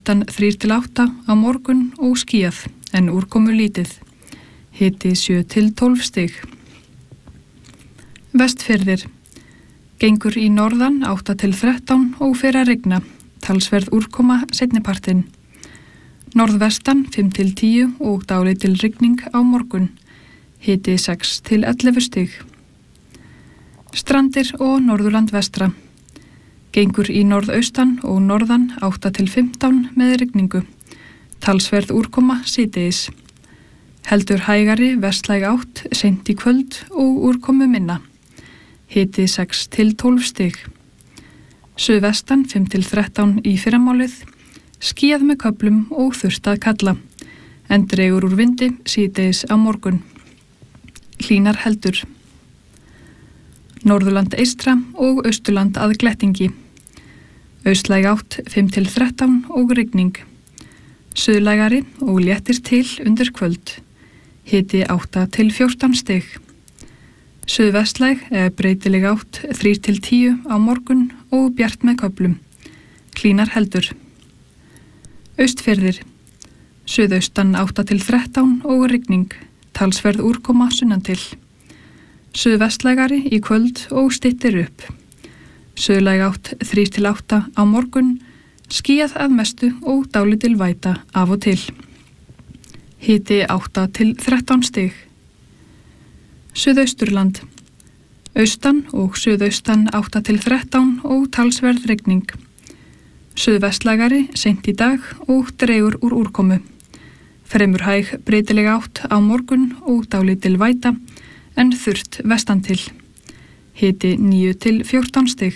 Þann 3-8 á morgun og skýjað en úrkomu lítið. Hiti 7-12 stig. Vestfirðir. Gengur í norðan 8-13 og fer að rigna. Talsverð úrkoma seinnipartinn. Norðvestan 5-10 og dálítil rigning á morgun. Hiti 6-11 stig. Strandir og Norðurland vestra. Gengur í norðaustan og norðan 8-15 með rigningu. Talsverð úrkoma síðdegis. Heldur hægari vestlæg átt seint í kvöld og úrkomu minna. Hiti 6-12 stig. Suðvestan 5-13 í fyrramálið. Skýjað með köflum og þurrt að kalla. En dregur úr vindi síðdegis á morgun. Hlýnar heldur. Norðurland eystra og Austurland að glettingi. Austlæg átt 5-13 og rigning. Suðlægari og léttir til undir kvöld. Hiti 8-14 stig. Suðvestlæg breytileg átt 3-10 á morgun og bjart með köflum. Hlýnar heldur. Austfirðir. Suðaustan 8-13 og rigning. Talsverð úrkoma sunnantil. Suðvestlægari í kvöld og styttir upp. Suðlæg átt 3-8 á morgun, skýjað að mestu og dálítil væta af og til. Hiti 8-13 stig. Suðausturland. Austan og suðaustan 8-13 og talsverð rigning. Suðvestlægari seint í dag og dregur úr úrkomu. Fremur hæg breytileg átt á morgun og dálítil væta, en þurrt vestan til. Hiti 9-14 stig.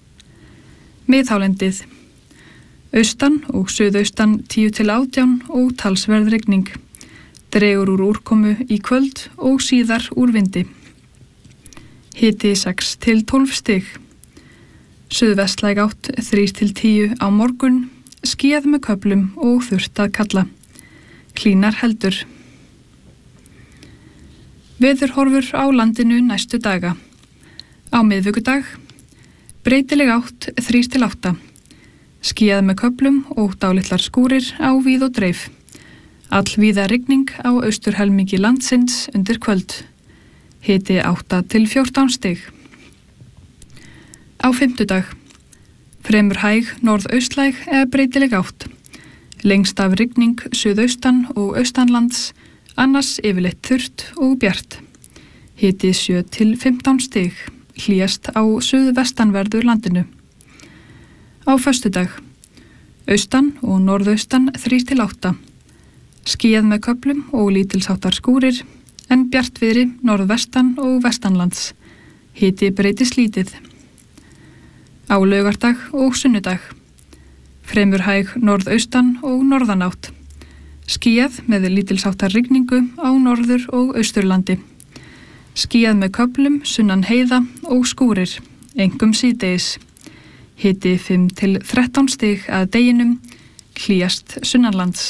Miðhálendið. Austan og suðaustan 10-18 og talsverð rigning. Dregur úr úrkomu í kvöld og síðar úr vindi. Hiti 6-12 stig. Suðvestlæg átt 3-10 á morgun, skýjað með köflum og þurrt að kalla. Hlýnar heldur. Veðurhorfur á landinu næstu daga. Á miðvikudag. Breytileg átt 3-8. Skýjað með köflum og dálitlar skúrir á víð og dreif. Allvíða rigning á austurhelmingi landsins undir kvöld. Hiti 8-14 stig. Á fimmtudag. Fremur hæg norðaustlæg breytileg átt. Lengst af rigning suðaustan og austanlands, annars yfirleitt þurrt og bjart. Hiti 7-15 stig, hlýjast á suðvestanverðu landinu. Á föstudag. Austan og norðaustan 3-8. Skýjað með köflum og lítilsháttar skúrir, en bjartviðri norðvestan og vestanlands. Hiti breytist lítið. Á laugardag og sunnudag. Fremur hæg norðaustan og norðanátt. Skýjað með lítilsháttar rigningu á norður og austurlandi. Skýjað með köflum sunnan heiða og skúrir, einkum síðdegis. Hiti 5-13 stig að deginum, hlýjast sunnanlands.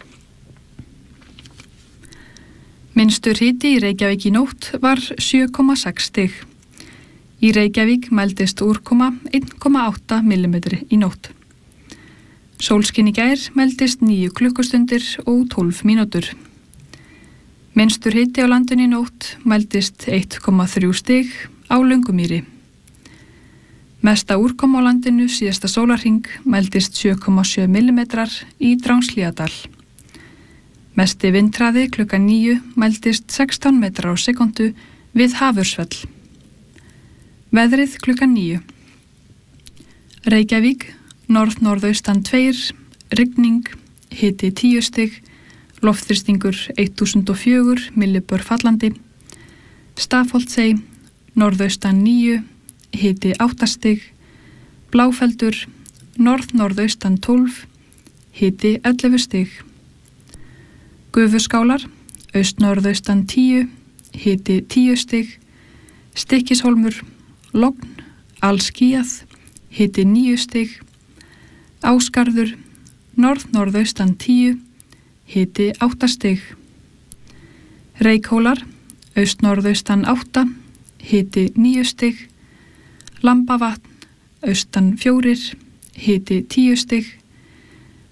Minnstur hiti í Reykjavík í nótt var 7,6 stig. Í Reykjavík mældist úrkoma 1,8 mm í nótt. Sólskin í gær mældist 9 klukkustundir og 12 mínútur. Minnstur hiti á landinu í nótt mældist 1,3 stig á Löngumýri. Mesta úrkoma á landinu síðasta sólarhring mældist 7,7 mm í Drángslíðardal. Mesti vindhraði klukkan 9 mældist 16 metrar á sekundu við Hafursfell. Veðrið klukkan 9. Reykjavík, norð-norðaustan 2, rigning, hiti 10 stig, loftþrýstingur 1004 millibör fallandi. Stafholtsey, norðaustan 9, hiti 8 stig, Bláfeldur, norð-norðaustan 12, hiti 11 stig. Gufuskálar, aust-norðaustan 10, hiti 10 stig, Stykkishólmur, logn, allskýjað, hiti 9 stig, Ásgarður, norð-norðaustan 10, hiti 8 stig. Reykhólar, aust-norðaustan 8, hiti 9 stig, Lambavatn, austan 4, hiti 10 stig,